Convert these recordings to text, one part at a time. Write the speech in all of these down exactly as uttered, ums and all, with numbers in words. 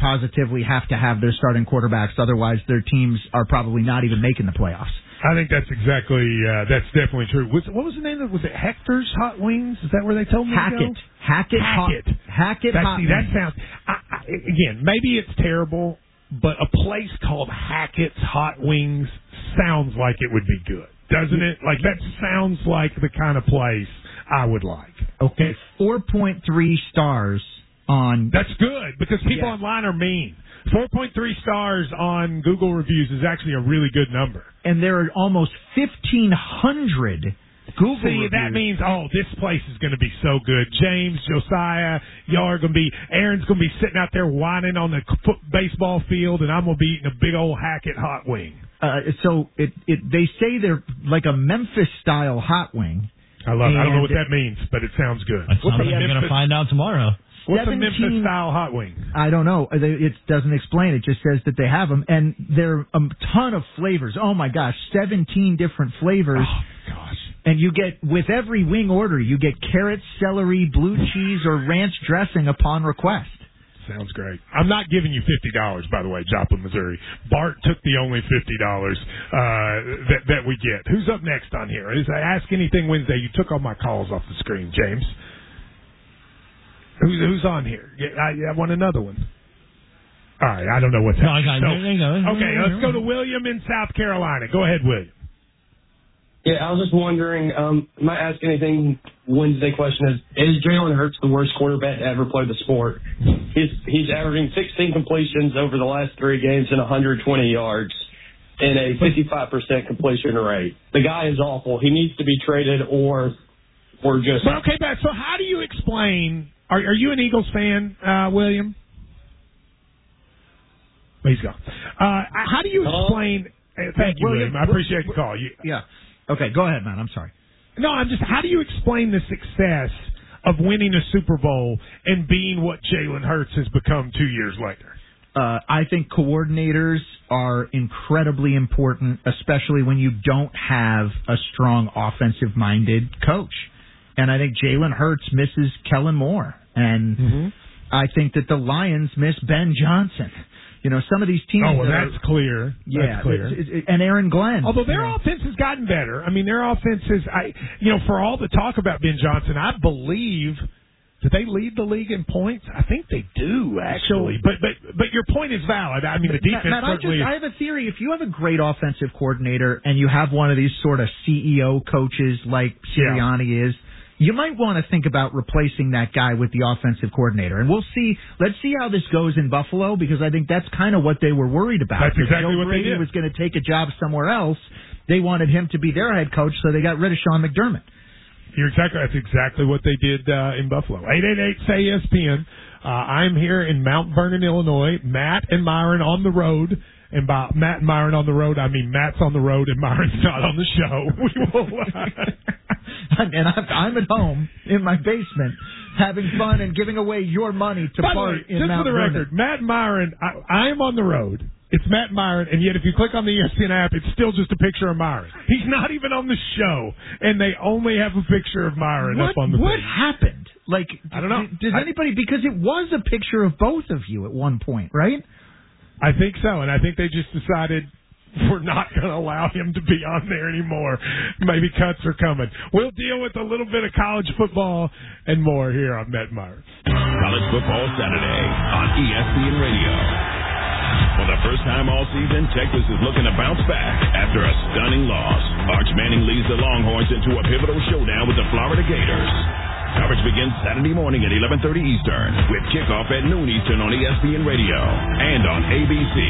positively have to have their starting quarterbacks. Otherwise, their teams are probably not even making the playoffs. I think that's exactly, uh, that's definitely true. Was, what was the name of it? Was it Hector's Hot Wings? Is that where they told me Hackett. to go? Hackett. Hackett. Hot, Hackett that, Hot see, Wings. That sounds, I, I, again, maybe it's terrible, but a place called Hackett's Hot Wings sounds like it would be good, doesn't it? Like, that sounds like the kind of place I would like. Okay, four point three stars on... That's good, because people yeah. online are mean. four point three stars on Google reviews is actually a really good number. And there are almost fifteen hundred Google See, reviews. that means, oh, this place is going to be so good. James, Josiah, y'all are going to be, Aaron's going to be sitting out there whining on the foot baseball field, and I'm going to be eating a big old Hackett hot wing. Uh, so it, it they say they're like a Memphis-style hot wing. I love it. I don't know what that means, but it sounds good. That's something you're going to find out tomorrow. What's a Memphis-style hot wing? I don't know. It doesn't explain. It just says that they have them, and there are a ton of flavors. Oh, my gosh, seventeen different flavors. Oh, gosh. And you get, with every wing order, you get carrots, celery, blue cheese, or ranch dressing upon request. Sounds great. I'm not giving you fifty dollars, by the way, Joplin, Missouri. Bart took the only fifty dollars uh, that, that we get. Who's up next on here? Is I Ask Anything Wednesday. You took all my calls off the screen, James. Who's who's on here? I, I want another one. All right, I don't know what's happening. No, I got so, okay, let's go to William in South Carolina. Go ahead, William. Yeah, I was just wondering, um, my Ask Anything Wednesday question is, is Jalen Hurts the worst quarterback to ever play the sport? He's, he's averaging sixteen completions over the last three games and one hundred twenty yards and a fifty-five percent completion rate. The guy is awful. He needs to be traded or or just... Well, okay, but so how do you explain... Are, are you an Eagles fan, uh, William? Oh, he's gone. Uh, how do you explain... Uh, thank you, William. William. I appreciate the call. You, yeah. Okay, go ahead, man. I'm sorry. No, I'm just, how do you explain the success of winning a Super Bowl and being what Jalen Hurts has become two years later? Uh, I think coordinators are incredibly important, especially when you don't have a strong offensive-minded coach. And I think Jalen Hurts misses Kellen Moore. And mm-hmm. I think that the Lions miss Ben Johnson. You know, some of these teams... Oh, well, are, that's clear. Yeah, that's clear. It's, it's, and Aaron Glenn. Although their you know. offense has gotten better. I mean, their offense is... I, you know, for all the talk about Ben Johnson, I believe... Do they lead the league in points? I think they do, actually. So, but but but your point is valid. I mean, the defense Matt, Matt, certainly... I, just, I have a theory. If you have a great offensive coordinator and you have one of these sort of C E O coaches like Sirianni yeah. is... You might want to think about replacing that guy with the offensive coordinator. And we'll see. Let's see how this goes in Buffalo, because I think that's kind of what they were worried about. That's exactly Joe what Brady they did. was going to take a job somewhere else. They wanted him to be their head coach, so they got rid of Sean McDermott. You're exactly. That's exactly what they did uh, in Buffalo. eight eight eight, S A Y, E S P N. Uh, I'm here in Mount Vernon, Illinois. Matt and Myron on the road. And by Matt and Myron on the road, I mean Matt's on the road and Myron's not on the show. We will... And I'm, I'm at home in my basement having fun and giving away your money to By part way, in just Mount for the Vernon. record, Matt and Myron, I, I am on the road. It's Matt and Myron, and yet if you click on the E S P N app, it's still just a picture of Myron. He's not even on the show, and they only have a picture of Myron what, up on the What page. happened? Like, I don't know. Does I, anybody, because it was a picture of both of you at one point, right? I think so, and I think they just decided we're not going to allow him to be on there anymore. Maybe cuts are coming. We'll deal with a little bit of college football and more here on Matt Myers. College Football Saturday on E S P N Radio. For the first time all season, Texas is looking to bounce back after a stunning loss. Arch Manning leads the Longhorns into a pivotal showdown with the Florida Gators. Coverage begins Saturday morning at eleven thirty Eastern with kickoff at noon Eastern on E S P N Radio and on A B C.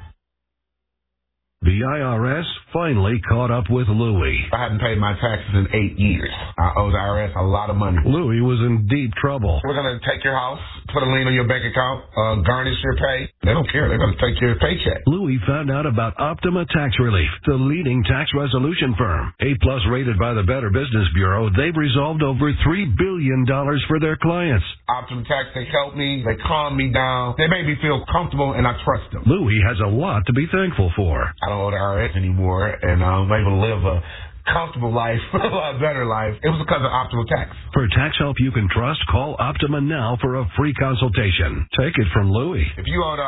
The I R S finally caught up with Louie. I hadn't paid my taxes in eight years. I owe the I R S a lot of money. Louie was in deep trouble. We're going to take your house, put a lien on your bank account, uh, garnish your pay. They don't care. They're going to take your paycheck. Louie found out about Optima Tax Relief, the leading tax resolution firm. A-plus rated by the Better Business Bureau, they've resolved over three billion dollars for their clients. Optima Tax, they help me. They calm me down. They make me feel comfortable, and I trust them. Louie has a lot to be thankful for. I don't owe the I R S anymore, and I'm able to live a comfortable life, a lot better life. It was because of Optima Tax. For tax help you can trust, call Optima now for a free consultation. Take it from Louie. If you owe the